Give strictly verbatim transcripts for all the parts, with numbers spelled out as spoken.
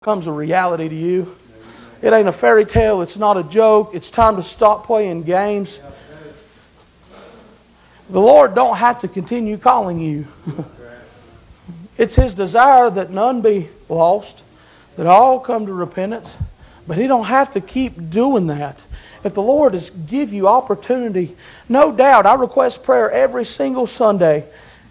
becomes a reality to you. It ain't a fairy tale. It's not a joke. It's time to stop playing games. The Lord don't have to continue calling you. It's His desire that none be lost, that all come to repentance. But He don't have to keep doing that. If the Lord is give you opportunity, no doubt, I request prayer every single Sunday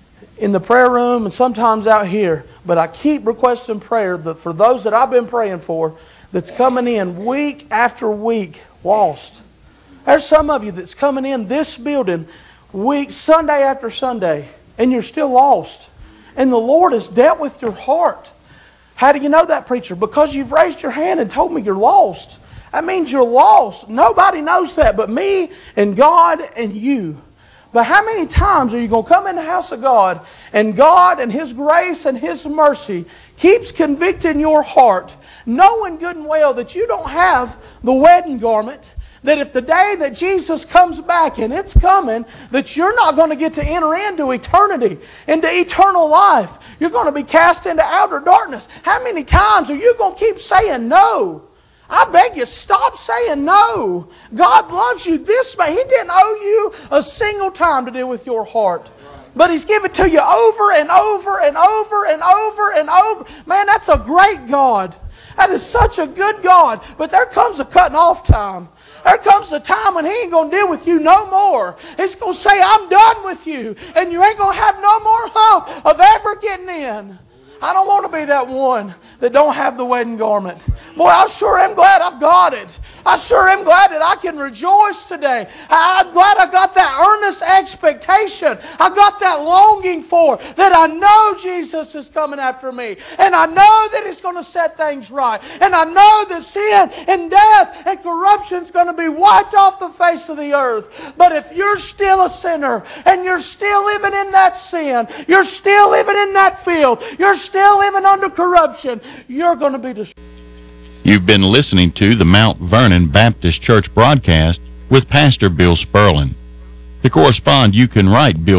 in the prayer room and sometimes out here. But I keep requesting prayer that for those that I've been praying for that's coming in week after week lost. There's some of you that's coming in this building week, Sunday after Sunday, and you're still lost. And the Lord has dealt with your heart. How do you know that, preacher? Because you've raised your hand and told me you're lost. That means you're lost. Nobody knows that but me and God and you. But how many times are you going to come in the house of God and God and His grace and His mercy keeps convicting your heart, knowing good and well that you don't have the wedding garment, that if the day that Jesus comes back, and it's coming, that you're not going to get to enter into eternity, into eternal life. You're going to be cast into outer darkness. How many times are you going to keep saying no? I beg you, stop saying no. God loves you this way. He didn't owe you a single time to deal with your heart. But He's given it to you over and over and over and over and over. Man, that's a great God. That is such a good God. But there comes a cutting off time. There comes a time when He ain't going to deal with you no more. He's going to say, I'm done with you. And you ain't going to have no more hope of ever getting in. I don't want to be that one that don't have the wedding garment. Boy, I sure am glad I've got it. I sure am glad that I can rejoice today. I'm glad I got that earnest expectation. I got that longing for that I know Jesus is coming after me. And I know that He's going to set things right. And I know that sin and death and corruption is going to be wiped off the face of the earth. But if you're still a sinner and you're still living in that sin, you're still living in that field, you're still living under corruption, you're going to be destroyed. You've been listening to the Mount Vernon Baptist Church broadcast with Pastor Bill Sperlin. To correspond, you can write Bill